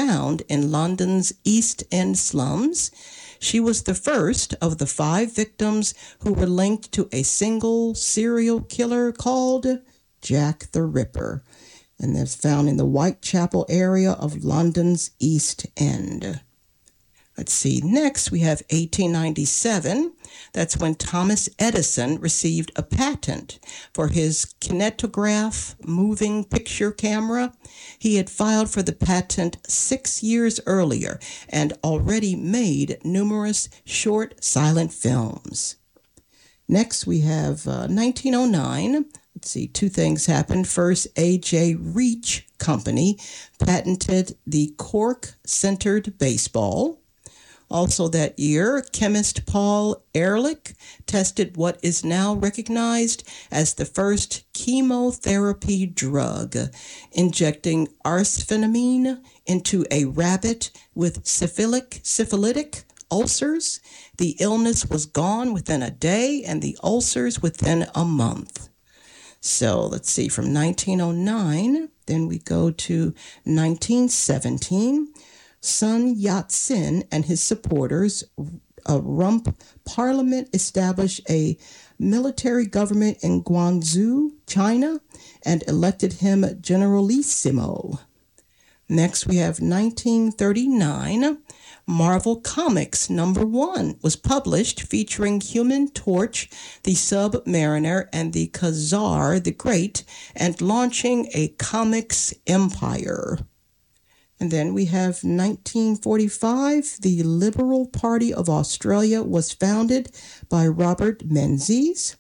found in London's East End slums. She was the first of the 5 victims who were linked to a single serial killer called Jack the Ripper, and that's found in the Whitechapel area of London's East End. Let's see, next we have 1897. That's when Thomas Edison received a patent for his kinetograph moving picture camera. He had filed for the patent 6 years earlier and already made numerous short silent films. Next we have 1909. Let's see, 2 things happened. First, A.J. Reach Company patented the cork-centered baseball. Also that year, chemist Paul Ehrlich tested what is now recognized as the first chemotherapy drug, injecting arsphenamine into a rabbit with syphilitic ulcers. The illness was gone within a day and the ulcers within a month. So let's see, from 1909, then we go to 1917. Sun Yat-sen and his supporters, Rump Parliament, established a military government in Guangzhou, China, and elected him Generalissimo. Next, we have 1939. Marvel Comics #1 was published, featuring Human Torch, the Submariner, and the Khazar the Great, and launching a comics empire. And then we have 1945, the Liberal Party of Australia was founded by Robert Menzies.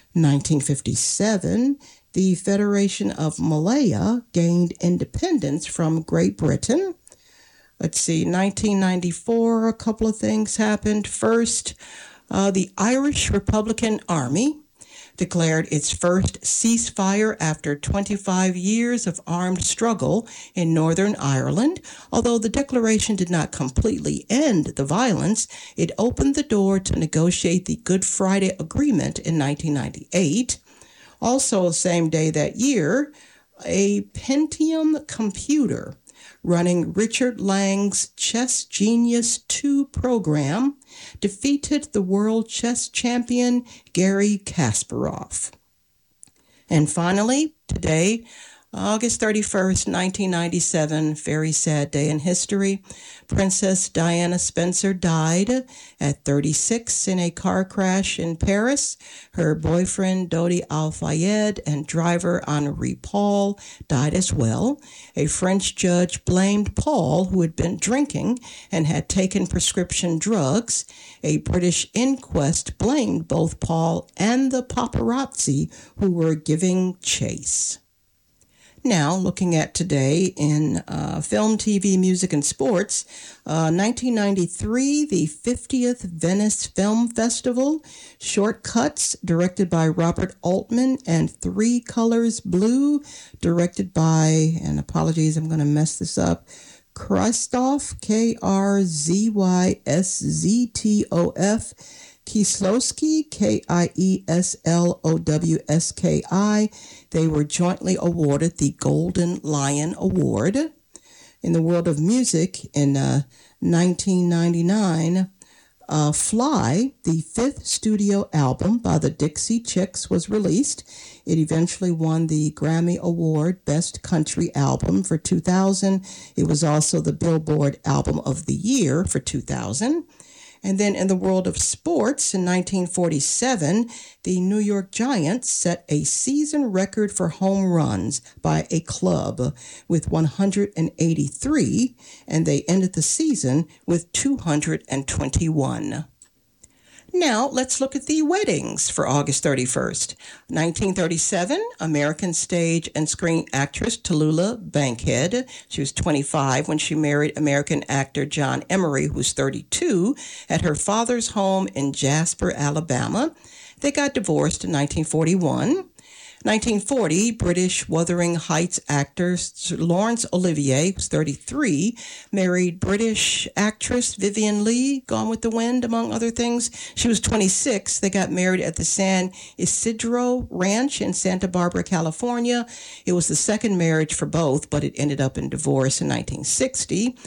1957, the Federation of Malaya gained independence from Great Britain. Let's see, 1994, a couple of things happened. First, the Irish Republican Army declared its first ceasefire after 25 years of armed struggle in Northern Ireland. Although the declaration did not completely end the violence, it opened the door to negotiate the Good Friday Agreement in 1998. Also, same day that year, a Pentium computer running Richard Lang's Chess Genius 2 program defeated the world chess champion Garry Kasparov. And finally, today, August 31st, 1997, very sad day in history. Princess Diana Spencer died at 36 in a car crash in Paris. Her boyfriend, Dodi Al-Fayed, and driver Henri Paul died as well. A French judge blamed Paul, who had been drinking and had taken prescription drugs. A British inquest blamed both Paul and the paparazzi who were giving chase. Now, looking at today in film, TV, music, and sports, 1993, the 50th Venice Film Festival, Shortcuts, directed by Robert Altman, and Three Colors Blue, directed by, and apologies, I'm going to mess this up, Krzysztof, Krzysztof, Kieslowski, Kieslowski. They were jointly awarded the Golden Lion Award. In the world of music, in 1999, Fly, the 5th studio album by the Dixie Chicks, was released. It eventually won the Grammy Award Best Country Album for 2000. It was also the Billboard Album of the Year for 2000. And then in the world of sports, in 1947, the New York Giants set a season record for home runs by a club with 183, and they ended the season with 221. Now, let's look at the weddings for August 31st. 1937, American stage and screen actress Tallulah Bankhead. She was 25 when she married American actor John Emery, who was 32, at her father's home in Jasper, Alabama. They got divorced in 1941. 1940, British Wuthering Heights actor Laurence Olivier, who's 33, married British actress Vivien Leigh, Gone with the Wind, among other things. She was 26. They got married at the San Isidro Ranch in Santa Barbara, California. It was the second marriage for both, but it ended up in divorce in 1960.